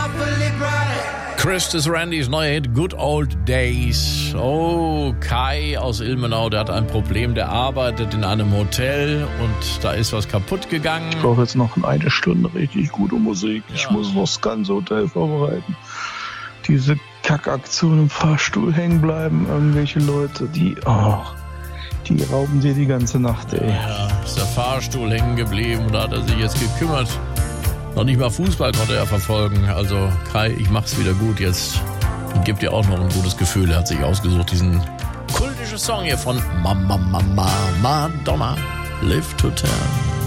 Chris is Randys neue Hit Good Old Days. Oh, Kai aus Ilmenau, der hat ein Problem, der arbeitet in einem Hotel und da ist was kaputt gegangen. Ich brauche jetzt noch eine Stunde richtig gute Musik. Ja. Ich muss noch das ganze Hotel vorbereiten. Diese Kackaktion im Fahrstuhl hängen bleiben, irgendwelche Leute, die rauben dir die ganze Nacht, ey. Ja, ist der Fahrstuhl hängen geblieben und da hat er sich jetzt gekümmert. Noch nicht mal Fußball konnte er verfolgen. Also Kai, ich mach's wieder gut jetzt. Und gibt dir auch noch ein gutes Gefühl. Er hat sich ausgesucht, diesen kultischen Song hier von Madonna, Live to Tell.